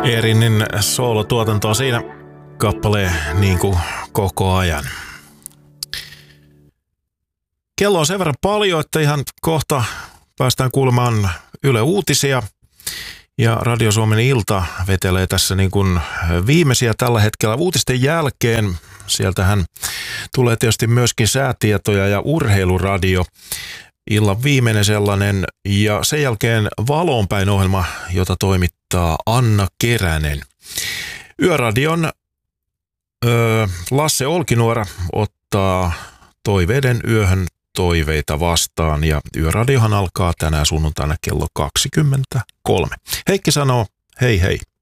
Eerinin soolotuotantoa siinä kappaleen niin kuin koko ajan. Kello on sen verran paljon, että ihan kohta päästään kuulemaan Yle Uutisia. Ja Radio Suomen ilta vetelee tässä niin kuin viimeisiä tällä hetkellä uutisten jälkeen. Sieltähän tulee tietysti myöskin säätietoja ja urheiluradio. Illan viimeinen sellainen ja sen jälkeen Valoonpäin ohjelma, jota toimittaa Anna Keränen. Yöradion Lasse Olkinuora ottaa toiveiden yöhön toiveita vastaan ja Yöradiohan alkaa tänään sunnuntaina kello 23. Heikki sanoo hei hei.